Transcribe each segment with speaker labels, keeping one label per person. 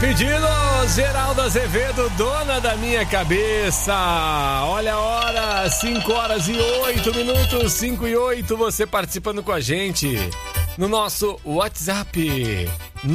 Speaker 1: Pedindo Geraldo Azevedo, dona da minha cabeça. Olha a hora, 5h08, 5h08, você participando com a gente no nosso WhatsApp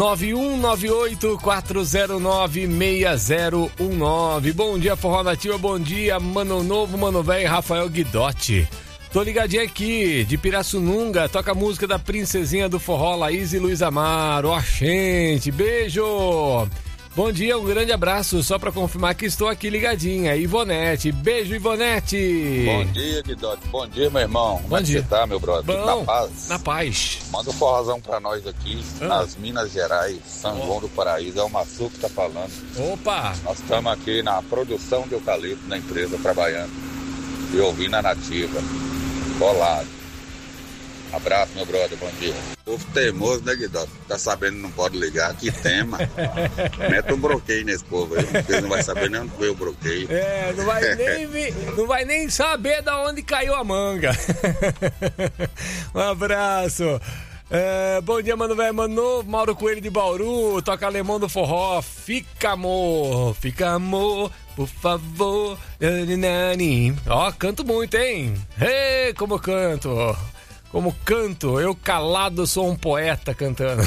Speaker 1: 9198-409-6019. Bom dia, Forró Nativa, bom dia, Mano Novo, Mano Velho, Rafael Guidotti. Tô ligadinho aqui, de Pirassununga, toca a música da princesinha do forró, Laís e Luiz Amaro. Ó, gente, beijo! Bom dia, um grande abraço, só pra confirmar que estou aqui ligadinha. Ivonete, beijo, Ivonete!
Speaker 2: Bom dia, Guidotti, bom dia, meu irmão. Como
Speaker 1: Bom dia.
Speaker 2: Você tá, meu brother?
Speaker 1: Bom,
Speaker 2: na paz?
Speaker 1: Na paz.
Speaker 2: Manda um forrozão pra nós aqui, nas Minas Gerais, São João do Paraíso, é o Massu que tá falando.
Speaker 1: Opa!
Speaker 2: Nós estamos aqui na produção de eucalipto da empresa, trabalhando e ouvindo a Nativa. Colado. Abraço, meu brother, bom dia. Povo teimoso, né, Guidotti? Tá sabendo que não pode ligar, que tema. Mete um bloqueio nesse povo aí, porque não vai saber nem onde veio o bloqueio.
Speaker 1: É, não vai nem saber da onde caiu a manga. Um abraço. Bom dia, Mano Velho, Mano Novo, Mauro Coelho de Bauru, toca Alemão do Forró, fica amor, por favor. Ó, canto muito, hein? Ei, como canto, eu calado sou um poeta cantando.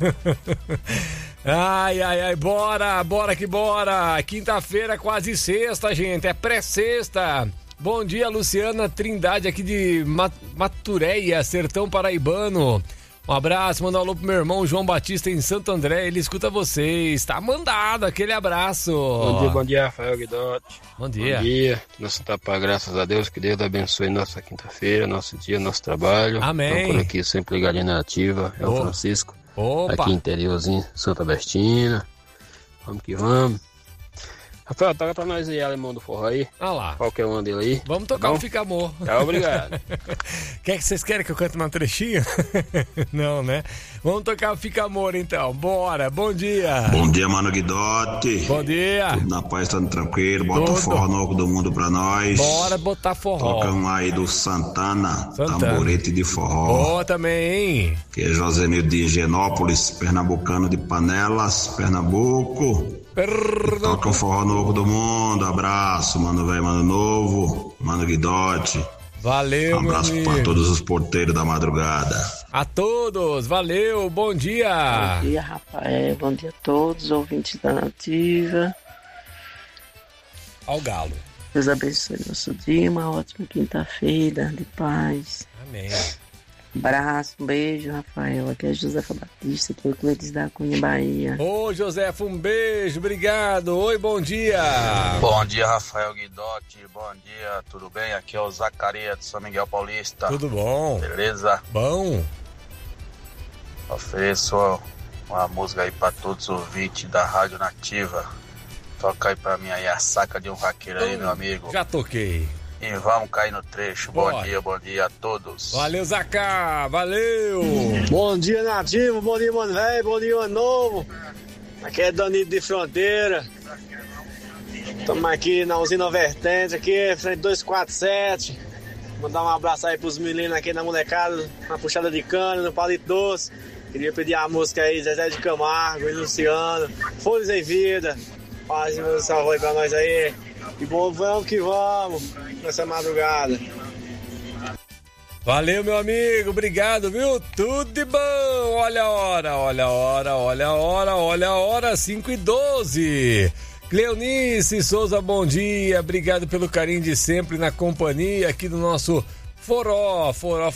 Speaker 1: Ai, bora que bora. Quinta-feira, quase sexta, gente, é pré-sexta. Bom dia, Luciana Trindade, aqui de Matureia, sertão paraibano. Um abraço, manda um alô pro meu irmão João Batista em Santo André, ele escuta vocês. Tá mandado, aquele abraço.
Speaker 3: Bom dia, Rafael Guidotti.
Speaker 1: Bom dia.
Speaker 3: Bom dia. Nossa tapa, graças a Deus, que Deus abençoe nossa quinta-feira, nosso dia, nosso trabalho.
Speaker 1: Amém.
Speaker 3: Estamos por aqui sempre ligadinho na Nativa, é o Francisco.
Speaker 1: Opa.
Speaker 3: Aqui interiorzinho, Santa Bestina. Vamos que vamos. Rafael, toca pra nós aí, Alemão do Forró aí.
Speaker 1: Ah lá.
Speaker 3: Qualquer um dele aí.
Speaker 1: Vamos tocar o Fica Amor.
Speaker 3: Tá, obrigado.
Speaker 1: Vocês querem que eu cante uma trechinha? Não, né? Vamos tocar o Fica Amor então. Bora, bom dia.
Speaker 4: Bom dia, Mano Guidotti.
Speaker 1: Bom dia.
Speaker 4: Tudo na paz, tudo tranquilo. Bota o forró novo do mundo pra nós.
Speaker 1: Bora botar forró.
Speaker 4: Toca um aí do Santana. Tamborete de forró.
Speaker 1: Boa também, hein?
Speaker 4: Que é Josenildo de Higienópolis, pernambucano de Panelas, Pernambuco. Toca o forró novo do mundo. Abraço, Mano Velho, Mano Novo, Mano Guidotti.
Speaker 1: Valeu,
Speaker 4: um abraço
Speaker 1: meu
Speaker 4: para todos os porteiros da madrugada.
Speaker 1: A todos, valeu, bom dia.
Speaker 5: Bom dia, Rafael, bom dia a todos, ouvintes da Nativa.
Speaker 1: Ao galo.
Speaker 5: Deus abençoe nosso dia, uma ótima quinta-feira de paz.
Speaker 1: Amém.
Speaker 5: Abraço, um beijo, Rafael. Aqui é Josefa Batista, aqui é o Cleides da Cunha, Bahia.
Speaker 1: Ô, Josefa, um beijo, obrigado. Oi, bom dia.
Speaker 6: Bom dia, Rafael Guidotti. Bom dia, tudo bem? Aqui é o Zacarias de São Miguel Paulista.
Speaker 1: Tudo bom?
Speaker 6: Beleza?
Speaker 1: Bom.
Speaker 6: Ofereço uma música aí pra todos os ouvintes da Rádio Nativa. Toca aí pra mim aí a saca de um vaqueiro aí, meu amigo.
Speaker 1: Já toquei.
Speaker 6: E vamos cair no trecho. Bom dia a todos.
Speaker 1: Valeu, Zacá, valeu.
Speaker 7: Bom dia, Nativo, bom dia, Mano Velho, bom dia, Mano Novo. Aqui é Danilo de Fronteira. Estamos aqui na usina Vertente, aqui, frente 247. Mandar um abraço aí pros meninos aqui na molecada, na puxada de cana, no palito doce. Queria pedir a música aí, Zezé de Camargo e Luciano. Folhas em Vida. Faz um salve aí pra nós aí. E bom, vamos que vamos nessa madrugada.
Speaker 1: Valeu, meu amigo, obrigado, viu? Tudo de bom. Olha a hora, 5h12. Cleonice Souza, bom dia. Obrigado pelo carinho de sempre na companhia aqui do nosso Forró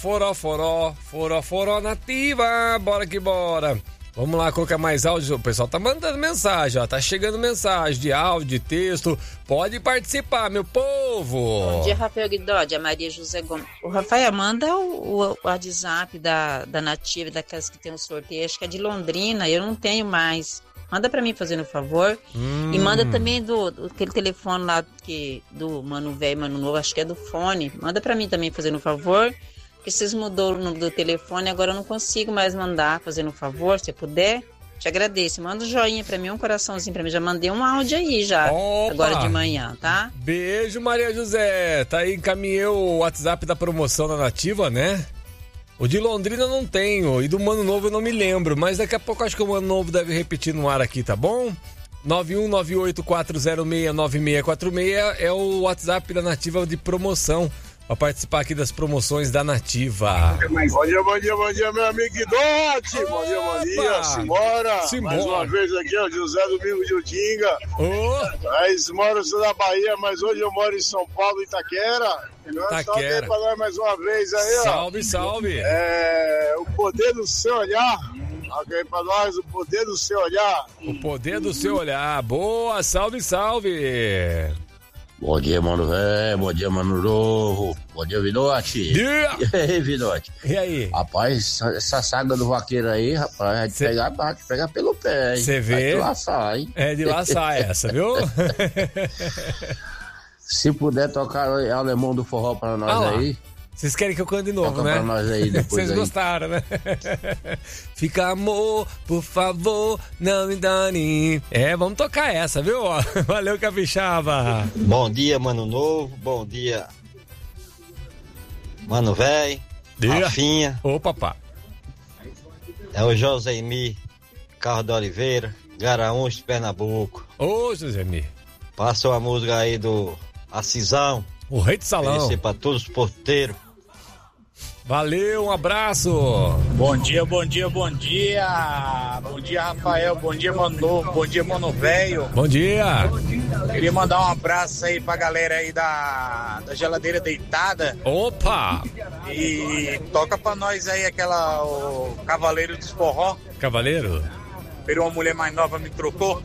Speaker 1: Nativa. Bora que bora. Vamos lá, colocar mais áudio. O pessoal tá mandando mensagem, ó. Tá chegando mensagem de áudio, de texto. Pode participar, meu povo.
Speaker 8: Bom dia, Rafael Guidotti, a Maria José Gomes. O Rafael, manda o WhatsApp da Nativa, daquelas que tem o sorteio. Acho que é de Londrina, eu não tenho mais. Manda pra mim, fazendo um favor. E manda também aquele telefone lá do Mano Velho, Mano Novo, acho que é do fone. Manda pra mim também, fazendo um favor. Porque vocês mudaram o número do telefone, agora eu não consigo mais mandar, fazendo um favor, se puder. Te agradeço. Manda um joinha pra mim, um coraçãozinho pra mim. Já mandei um áudio aí já, agora de manhã, tá?
Speaker 1: Beijo, Maria José. Tá aí, encaminhei o WhatsApp da promoção da Nativa, né? O de Londrina eu não tenho, e do Mano Novo eu não me lembro, mas daqui a pouco acho que o Mano Novo deve repetir no ar aqui, tá bom? 91984069646 é o WhatsApp da Nativa de promoção, para participar aqui das promoções da Nativa.
Speaker 9: Bom dia, meu amigo Guidote. Bom dia. Simbora. Mais uma vez aqui, ó, José Domingo de Utinga. Mas moro na Bahia, mas hoje eu moro em São Paulo, Itaquera. Salve aí pra nós mais uma vez aí, ó.
Speaker 1: Salve.
Speaker 9: O poder do seu olhar. Salve aí pra nós, o poder do seu olhar.
Speaker 1: O poder do seu olhar. Boa, salve.
Speaker 10: Bom dia, mano velho. Bom dia, mano novo. Bom dia, Vidote.
Speaker 1: E
Speaker 10: aí, Vidote?
Speaker 1: E aí?
Speaker 10: Rapaz, essa saga do vaqueiro aí, rapaz, é de pegar pelo pé, hein?
Speaker 1: Você vê?
Speaker 10: É de laçar, hein?
Speaker 1: É de laçar essa, viu?
Speaker 10: Se puder tocar o Alemão do Forró pra nós aí.
Speaker 1: Vocês querem que eu cante de novo,
Speaker 10: toca
Speaker 1: né?
Speaker 10: Pra nós aí depois.
Speaker 1: Vocês gostaram, né? Fica amor, por favor, não me dane. Vamos tocar essa, viu? Valeu, Capixaba.
Speaker 11: Bom dia, Mano Novo. Bom dia, Mano Velho. Rafinha.
Speaker 1: Ô, papá.
Speaker 11: É o Josemir Carlos de Oliveira, Garanhuns, Pernambuco.
Speaker 1: Ô, Josemir.
Speaker 11: Passou a música aí do Acisão.
Speaker 1: O rei de salão.
Speaker 11: Oferecer pra todos os porteiros.
Speaker 1: Valeu, um abraço.
Speaker 12: Bom dia. Bom dia, Rafael. Bom dia, Mano Novo. Bom dia, Mano Velho.
Speaker 1: Bom dia.
Speaker 12: Queria mandar um abraço aí pra galera aí da geladeira deitada.
Speaker 1: Opa!
Speaker 12: E toca pra nós aí o Cavaleiro dos Forró.
Speaker 1: Cavaleiro?
Speaker 12: Uma mulher mais nova me trocou.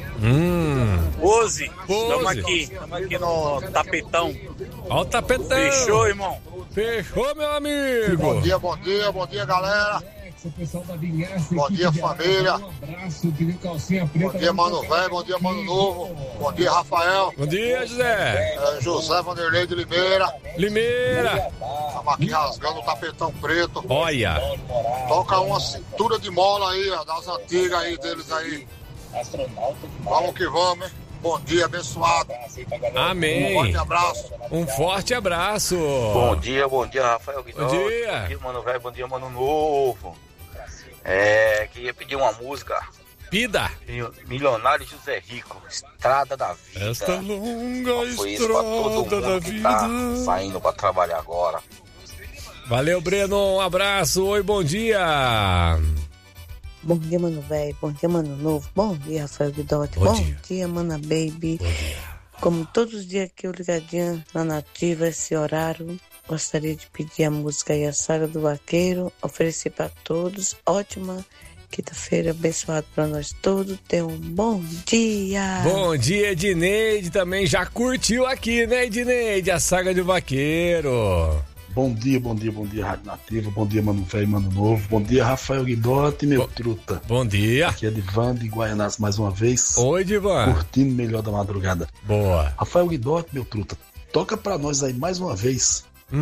Speaker 12: Pose. Estamos aqui no tapetão.
Speaker 1: Ó o tapetão.
Speaker 12: Fechou, irmão?
Speaker 1: Fechou, meu amigo.
Speaker 9: Bom dia, galera. Bom dia, família. Bom dia, Mano Velho. Bom dia, Mano Novo. Bom dia, Rafael.
Speaker 1: Bom dia, José.
Speaker 9: José Vanderlei de Limeira. Estamos aqui rasgando o tapetão preto.
Speaker 1: Olha.
Speaker 9: Toca uma cintura de mola aí, ó, das antigas aí deles aí. Vamos que vamos, hein? Bom dia, abençoado.
Speaker 1: Amém.
Speaker 9: Um forte abraço.
Speaker 1: Bom dia,
Speaker 11: Rafael Guidotti.
Speaker 1: Bom dia.
Speaker 11: Bom dia, Mano Velho. Bom dia, Mano Novo. Queria pedir uma música.
Speaker 1: Pida.
Speaker 11: Milionário José Rico, Estrada da Vida.
Speaker 1: Esta longa
Speaker 11: estrada
Speaker 1: da vida.
Speaker 11: Tá saindo pra trabalhar agora.
Speaker 1: Valeu, Breno. Um abraço. Oi, bom dia.
Speaker 5: Bom dia, Mano Velho. Bom dia, Mano Novo. Bom dia, Rafael Guidotti. Bom dia, Mana Baby. Como todos os dias aqui, eu ligadinha na Nativa, esse horário, gostaria de pedir a música aí, a Saga do Vaqueiro, oferecer para todos. Ótima quinta-feira, abençoado para nós todos. Tenham um bom dia.
Speaker 1: Bom dia, Edneide. Também já curtiu aqui, né, Edneide? A Saga do Vaqueiro.
Speaker 13: Bom dia, Rádio Nativa. Bom dia, Mano Velho, Mano Novo. Bom dia, Rafael Guidotti, meu truta.
Speaker 1: Bom dia.
Speaker 13: Aqui é Divan de Guaianás mais uma vez.
Speaker 1: Oi, Divan.
Speaker 13: Curtindo melhor da madrugada.
Speaker 1: Boa.
Speaker 13: Rafael Guidotti, meu truta. Toca pra nós aí mais uma vez.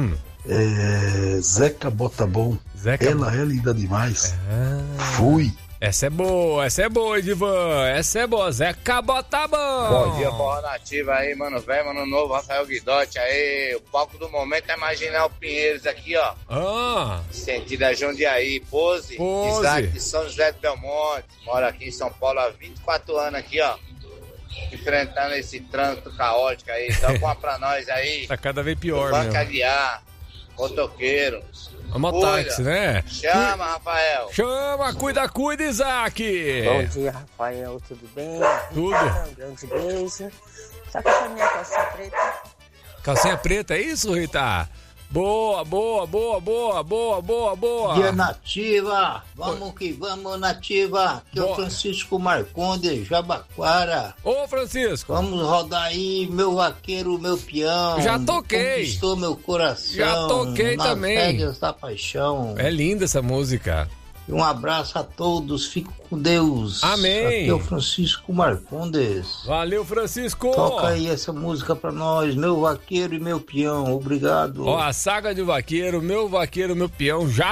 Speaker 13: Zeca Bota Bom. Ela é linda demais. Fui.
Speaker 1: Essa é boa, Edivan. Essa é boa. Zeca Bota Bom.
Speaker 14: Bom dia, Forró Nativa aí, Mano Velho, Mano Novo, Rafael Guidotti aí. O palco do momento é Marginal Pinheiros aqui, ó. Sentido a Jundiaí, Pose. Isaac de São José do Belmonte. Moro aqui em São Paulo há 24 anos aqui, ó. Enfrentando esse trânsito caótico aí. Então, uma pra nós aí.
Speaker 1: Tá cada vez pior,
Speaker 14: Banco Aguiar, motoqueiro.
Speaker 1: É mototáxi, né?
Speaker 14: Chama, Rafael.
Speaker 1: Chama, cuida, Isaac.
Speaker 5: Bom dia, Rafael, tudo bem?
Speaker 1: Tudo.
Speaker 5: Um grande beijo. Só que a minha calcinha preta.
Speaker 1: Calcinha preta, é isso, Rita? Boa.
Speaker 15: Dia Nativa, vamos que vamos, Nativa. Aqui é o Francisco Marcondes, Jabaquara.
Speaker 1: Ô, Francisco.
Speaker 15: Vamos rodar aí, meu vaqueiro, meu peão.
Speaker 1: Já toquei.
Speaker 15: Conquistou meu coração.
Speaker 1: Já toquei
Speaker 15: nas
Speaker 1: também.
Speaker 15: Rédeas da paixão.
Speaker 1: É linda essa música.
Speaker 15: Um abraço a todos, fico com Deus.
Speaker 1: Amém.
Speaker 15: Aqui é o Francisco Marcondes.
Speaker 1: Valeu, Francisco.
Speaker 15: Toca aí essa música pra nós, meu vaqueiro e meu peão. Obrigado.
Speaker 1: Ó, a Saga de Vaqueiro, meu peão, já